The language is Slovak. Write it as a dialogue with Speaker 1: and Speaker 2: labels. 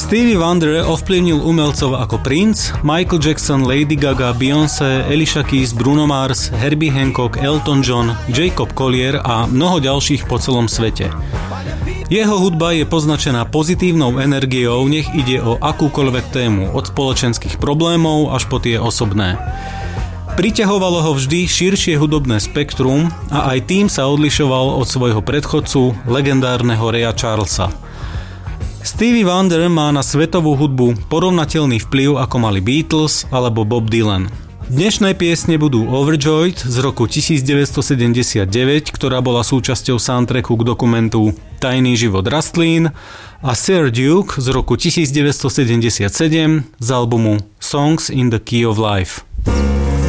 Speaker 1: Stevie Wonder ovplyvnil umelcov ako Prince, Michael Jackson, Lady Gaga, Beyoncé, Alicia Keys, Bruno Mars, Herbie Hancock, Elton John, Jacob Collier a mnoho ďalších po celom svete. Jeho hudba je poznačená pozitívnou energiou, nech ide o akúkoľvek tému, od spoločenských problémov až po tie osobné. Priťahovalo ho vždy širšie hudobné spektrum a aj tým sa odlišoval od svojho predchodcu, legendárneho Raya Charlesa. Stevie Wonder má na svetovú hudbu porovnateľný vplyv ako mali Beatles alebo Bob Dylan. Dnešné piesne budú Overjoyed z roku 1979, ktorá bola súčasťou soundtracku k dokumentu Tajný život rastlín, a Sir Duke z roku 1977 z albumu Songs in the Key of Life.